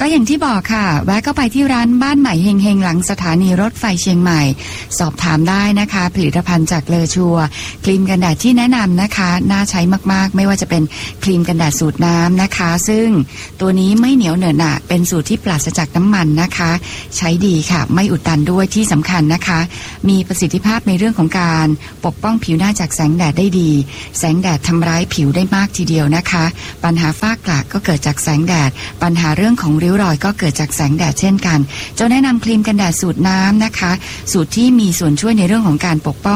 อย่างที่บอกค่ะแวะก็ไปที่ร้านบ้านใหม่เฮงๆหลังสถานีรถไฟเชียงใหม่สอบถามได้นะคะผลิตภัณฑ์จากเลอชัวครีมกันแดดที่แนะนำนะคะน่าใช้มากๆไม่ว่าจะเป็นครีมกันแดดสูตรน้ำนะคะซึ่งตัวนี้ไม่เหนียวเหนอะหนะเป็นสูตรที่ปราศจากน้ำมันนะคะใช้ดีค่ะไม่อุดตันด้วยที่สำคัญนะคะมีประสิทธิภาพในเรื่องของการปกป้องผิวหน้าจากแสงแดดได้ดีแสงแดดทำร้ายผิวได้มากทีเดียวนะคะปัญหาฝ้ากระก็เกิดจากแสงแดดปัญหาเรื่องของริ้วรอยก็เกิดจากแสงแดดเช่นกันจะแนะนำครีมกันแดดสูตรน้ำนะคะสูตรที่มีส่วนช่วยในเรื่องของการปกป้อง